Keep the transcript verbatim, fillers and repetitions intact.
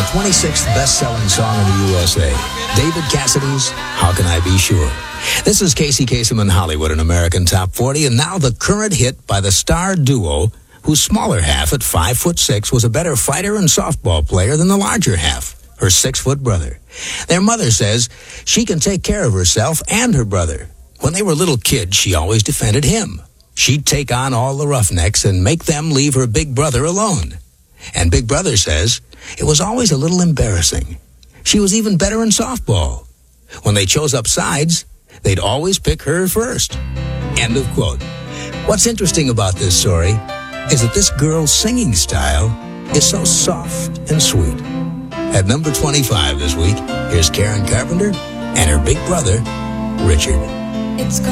twenty-sixth best-selling song in the U S A. David Cassidy's How Can I Be Sure? This is Casey Kasem in Hollywood, an American Top forty, and now the current hit by the star duo, whose smaller half at five foot six was a better fighter and softball player than the larger half, her six-foot brother. Their mother says she can take care of herself and her brother. When they were little kids, she always defended him. She'd take on all the roughnecks and make them leave her big brother alone. And Big Brother says it was always a little embarrassing. She was even better in softball. When they chose up sides, they'd always pick her first. End of quote. What's interesting about this story is that this girl's singing style is so soft and sweet. At number twenty-five this week, here's Karen Carpenter and her big brother, Richard. It's